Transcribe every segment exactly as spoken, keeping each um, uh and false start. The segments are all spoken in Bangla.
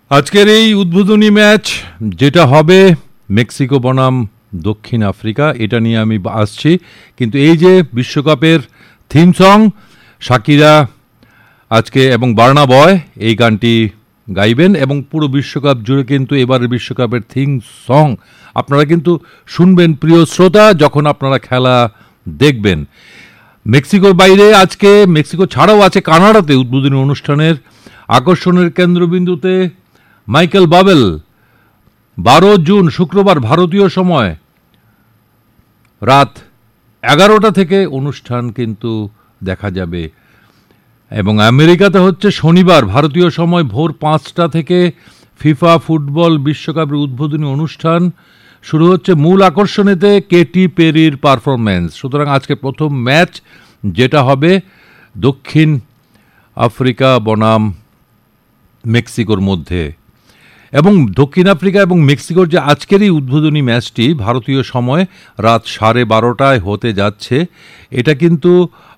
আজকের এই উদ্বোধনী ম্যাচ যেটা হবে মেক্সিকো বনাম দক্ষিণ আফ্রিকা, এটা নিয়ে আমি আসছি। কিন্তু এই যে বিশ্বকাপের থিম সং শাকিরা আজকে এবং বার্না বয় এই গানটি গাইবেন এবং পুরো বিশ্বকাপ জুড়ে কিন্তু এবারের বিশ্বকাপের থিম সং আপনারা কিন্তু শুনবেন প্রিয় শ্রোতা যখন আপনারা খেলা দেখবেন। মেক্সিকোর বাইরে আজকে মেক্সিকো ছাড়াও আছে কানাডাতে উদ্বোধনী অনুষ্ঠানের আকর্ষণের কেন্দ্রবিন্দুতে মাইকেল বাবেল। বারো জুন শুক্রবার ভারতীয় সময় রাত এগারোটা থেকে অনুষ্ঠান কিন্তু দেখা যাবে এবং আমেরিকাতে হচ্ছে শনিবার ভারতীয় সময় ভোর পাঁচটা থেকে ফিফা ফুটবল বিশ্বকাপের উদ্বোধনী অনুষ্ঠান শুরু হচ্ছে। মূল আকর্ষণেতে কেটি পেরির পারফরম্যান্স। সুতরাং আজকে প্রথম ম্যাচ যেটা হবে দক্ষিণ আফ্রিকা বনাম মেক্সিকোর মধ্যে, এবং দক্ষিণ আফ্রিকা এবং মেক্সিকোর যে আজকের এই উদ্বোধনী ম্যাচটি ভারতীয় সময় রাত সাড়ে বারোটায় হতে যাচ্ছে। এটা কিন্তু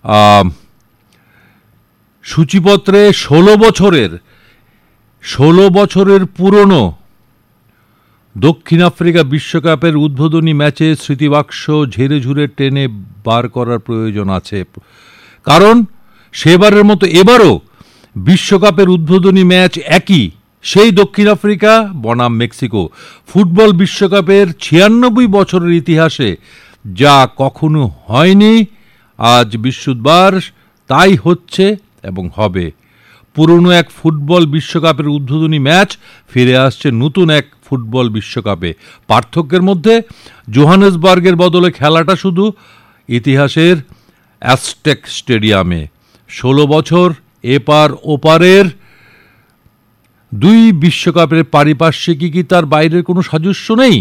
সূচিপত্রে ষোলো বছরের ষোলো বছরের পুরনো দক্ষিণ আফ্রিকা বিশ্বকাপের উদ্বোধনী ম্যাচে স্মৃতিবাক্স ঝেড়ে ঝুড়ে টেনে বার করার প্রয়োজন আছে, কারণ সেবারের মতো এবারও বিশ্বকাপের উদ্বোধনী ম্যাচ একই, সেই দক্ষিণ আফ্রিকা বনাম মেক্সিকো। ফুটবল বিশ্বকাপের ছিয়ানব্বই বছরের ইতিহাসে যা কখনো হয়নি আজ বিশ্ববার তাই হচ্ছে এবং হবে। পুরনো এক ফুটবল বিশ্বকাপের উদ্বোধনী ম্যাচ ফিরে আসছে নতুন এক ফুটবল বিশ্বকাপে। পার্থক্যের মধ্যে জোহানেসবার্গের বদলে খেলাটা শুধু ইতিহাসের অ্যাজটেক স্টেডিয়ামে। ষোলো বছর এপার ওপারের দুই বিশ্বকাপের পারিপার্শ্বিকী কি তার বাইরের কোনো সাদৃশ্য নেই?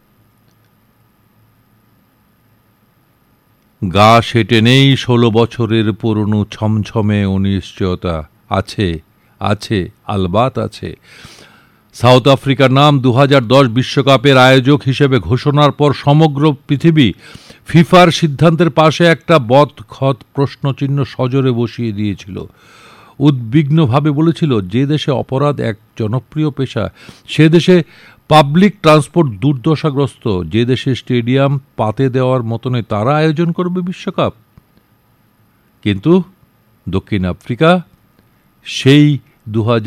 গা সেটে নেই ষোলো বছরের পুরনো ছমছমে অনিশ্চয়তা। আছে আছে আলবাত আছে। সাউথ আফ্রিকার নাম দু হাজার দশ বিশ্বকাপের আয়োজক হিসেবে ঘোষণার পর সমগ্র পৃথিবী ফিফার সিদ্ধান্তের পাশে একটা বদখত প্রশ্নচিহ্ন সজোরে বসিয়ে দিয়েছিল। উদ্বিগ্নভাবে বলেছিল, যে দেশে অপরাধ এক জনপ্রিয় পেশা, সে দেশে পাবলিক ট্রান্সপোর্ট দুর্দশাগ্রস্ত, যে দেশে স্টেডিয়াম পাতে দেওয়ার মতনে তারা আয়োজন করবে বিশ্বকাপ। কিন্তু দক্ষিণ আফ্রিকা সেই দু